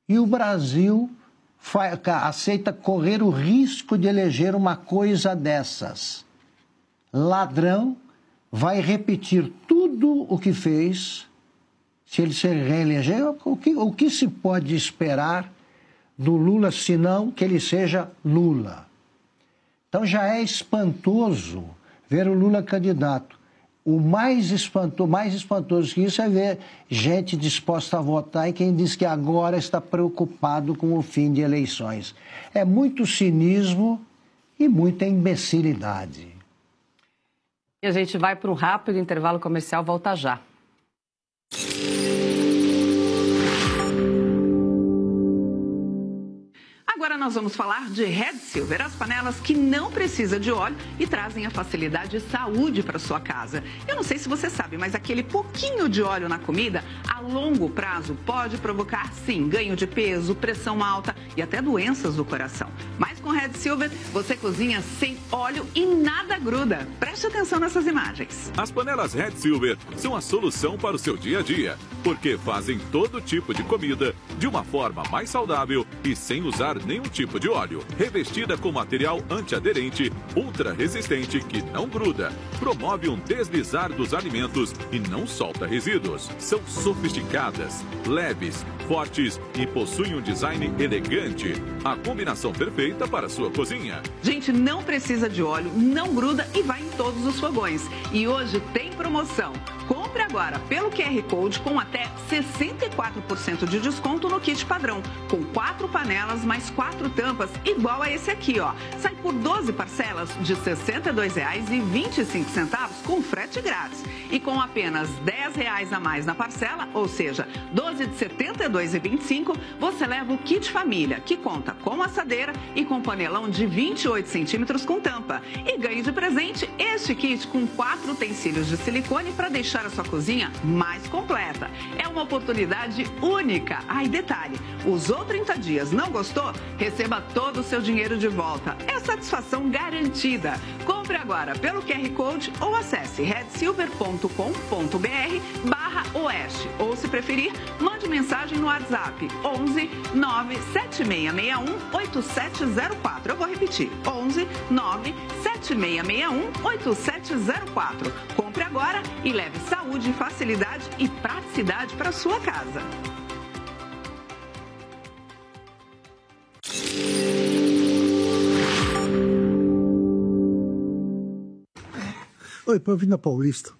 E o Brasil aceita correr o risco de eleger uma coisa dessas. Ladrão vai repetir tudo o que fez, se ele se reeleger, o que se pode esperar do Lula, senão que ele seja Lula. Então já é espantoso ver o Lula candidato. O mais espantoso que isso é ver gente disposta a votar e quem diz que agora está preocupado com o fim de eleições. É muito cinismo e muita imbecilidade. E a gente vai para um rápido intervalo comercial, volta já. Agora nós vamos falar de Red Silver, as panelas que não precisam de óleo e trazem a facilidade e saúde para sua casa. Eu não sei se você sabe, mas aquele pouquinho de óleo na comida, a longo prazo, pode provocar, sim, ganho de peso, pressão alta e até doenças do coração. Mas com Red Silver, você cozinha sem óleo e nada gruda. Preste atenção nessas imagens. As panelas Red Silver são a solução para o seu dia a dia, porque fazem todo tipo de comida de uma forma mais saudável e sem usar nenhum tipo de óleo. Revestida com material antiaderente, ultra resistente que não gruda, promove um deslizar dos alimentos e não solta resíduos. São sofisticadas, leves, fortes e possuem um design elegante. A combinação perfeita para a sua cozinha. Gente, não precisa de óleo, não gruda e vai em todos os fogões. E hoje tem promoção. Compre agora pelo QR Code com até 64% de desconto no kit padrão, com 4 panelas mais 4 tampas, igual a esse aqui, ó. Sai por 12 parcelas de R$ 62,25 com frete grátis. E com apenas R$ 10 a mais na parcela, ou seja, 12 de R$ 72,25, você leva o kit família, que conta com assadeira e com panelão de 28 centímetros com tampa. E ganhe de presente este kit com 4 utensílios de silicone para deixar a sua cozinha mais completa. É uma oportunidade única. Ah, e detalhe, usou 30 dias, não gostou? Receba todo o seu dinheiro de volta. É satisfação garantida. Compre agora pelo QR Code ou acesse redsilver.com.br/oeste. Ou, se preferir, mande mensagem no WhatsApp 11 97661 8704. Eu vou repetir, 11 97661 8704. Compre agora e leve saúde, facilidade e praticidade para sua casa. Oi, para vir na Paulista.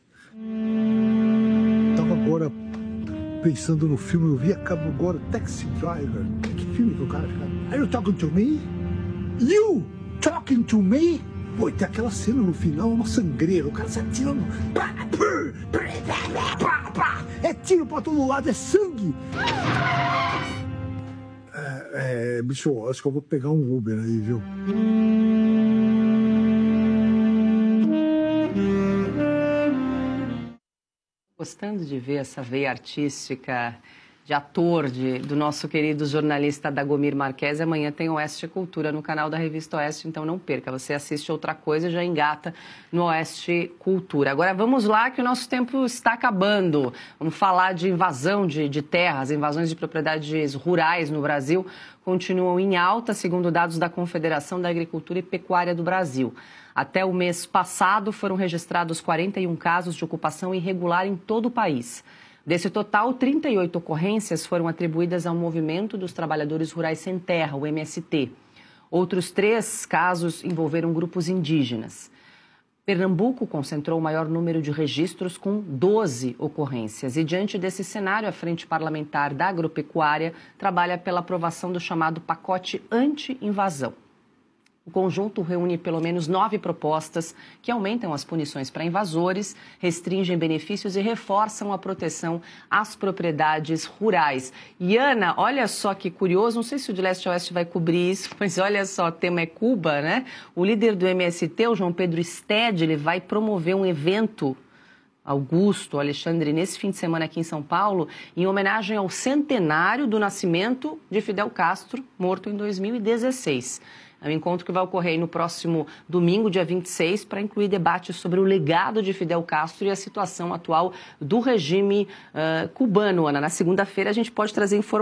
Tava agora pensando no filme, eu vi agora Taxi Driver. Que filme que o cara fica? Are you talking to me? You talking to me? Pô, tem aquela cena no final, uma sangreira, o cara se atirando. É tiro pra todo lado, é sangue. Bicho, acho que eu vou pegar um Uber aí, viu? Gostando de ver essa veia artística de ator do nosso querido jornalista Dagomir Marques. Amanhã tem Oeste Cultura no canal da Revista Oeste, então não perca. Você assiste outra coisa e já engata no Oeste Cultura. Agora vamos lá que o nosso tempo está acabando. Vamos falar de invasão de terras, invasões de propriedades rurais no Brasil continuam em alta, segundo dados da Confederação da Agricultura e Pecuária do Brasil. Até o mês passado foram registrados 41 casos de ocupação irregular em todo o país. Desse total, 38 ocorrências foram atribuídas ao Movimento dos Trabalhadores Rurais Sem Terra, o MST. Outros 3 casos envolveram grupos indígenas. Pernambuco concentrou o maior número de registros, com 12 ocorrências. E diante desse cenário, a Frente Parlamentar da Agropecuária trabalha pela aprovação do chamado pacote anti-invasão. O conjunto reúne pelo menos 9 propostas que aumentam as punições para invasores, restringem benefícios e reforçam a proteção às propriedades rurais. E, Ana, olha só que curioso, não sei se o de Leste a Oeste vai cobrir isso, mas olha só, o tema é Cuba, né? O líder do MST, o João Pedro Stede, ele vai promover um evento, Augusto, Alexandre, nesse fim de semana aqui em São Paulo, em homenagem ao centenário do nascimento de Fidel Castro, morto em 2016. É um encontro que vai ocorrer no próximo domingo, dia 26, para incluir debates sobre o legado de Fidel Castro e a situação atual do regime cubano, Ana. Na segunda-feira a gente pode trazer informações